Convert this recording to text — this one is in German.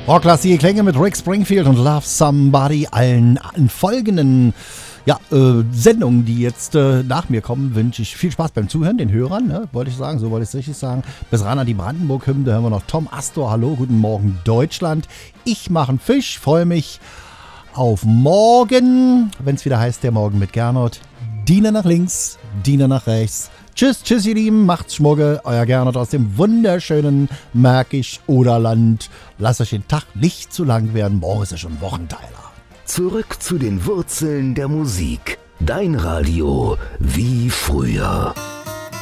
Rocklastige Klänge mit Rick Springfield und Love Somebody. Allen folgenden Sendungen, die jetzt nach mir kommen, wünsche ich viel Spaß beim Zuhören, den Hörern, ne? Wollte ich sagen, so wollte ich es richtig sagen. Bis ran an die Brandenburg-Hymne hören wir noch Tom Astor. Hallo, guten Morgen Deutschland. Ich mache einen Fisch, freue mich auf morgen, wenn es wieder heißt, der Morgen mit Gernot. Diener nach links, Diener nach rechts. Tschüss, tschüss ihr Lieben, macht's Schmugge, euer Gernot aus dem wunderschönen Märkisch-Oderland. Lasst euch den Tag nicht zu lang werden, morgen ist ja schon Wochenteiler. Zurück zu den Wurzeln der Musik. Dein Radio wie früher.